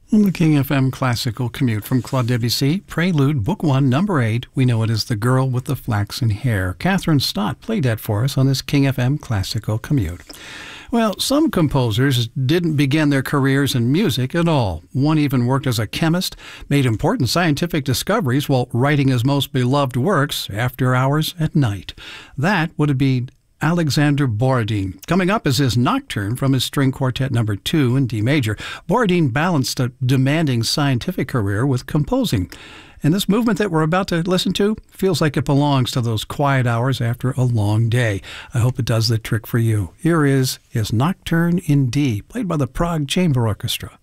On the King FM Classical Commute from Claude Debussy, Prelude, Book 1, Number 8. We know it as The Girl with the Flaxen Hair. Catherine Stott played that for us on this King FM Classical Commute. Well, some composers didn't begin their careers in music at all. One even worked as a chemist, made important scientific discoveries while writing his most beloved works after hours at night. That would have been Alexander Borodin. Coming up is his Nocturne from his String Quartet No. 2 in D major. Borodin balanced a demanding scientific career with composing. And this movement that we're about to listen to feels like it belongs to those quiet hours after a long day. I hope it does the trick for you. Here is his Nocturne in D, played by the Prague Chamber Orchestra.